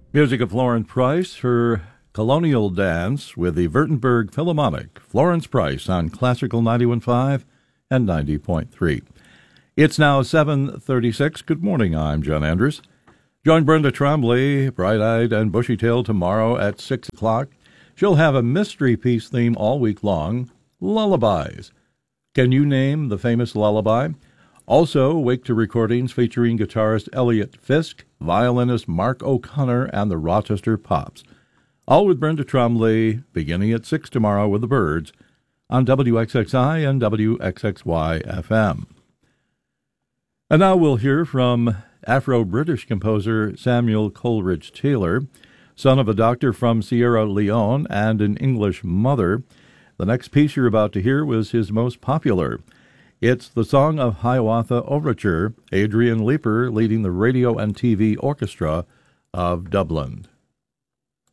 Music of Florence Price, her Colonial Dance with the Württemberg Philharmonic. Florence Price on Classical 91.5 and 90.3. It's now 7:36. Good morning, I'm John Andrews. Join Brenda Trombley, bright-eyed and bushy-tailed, tomorrow at 6 o'clock. She'll have a mystery piece theme all week long, lullabies. Can you name the famous lullaby? Also, wake to recordings featuring guitarist Elliot Fisk, violinist Mark O'Connor, and the Rochester Pops. All with Brenda Trombley, beginning at 6 tomorrow with the Birds on WXXI and WXXY FM. And now we'll hear from Afro-British composer Samuel Coleridge Taylor, son of a doctor from Sierra Leone and an English mother. The next piece you're about to hear was his most popular. It's the Song of Hiawatha Overture, Adrian Leeper leading the radio and TV orchestra of Dublin.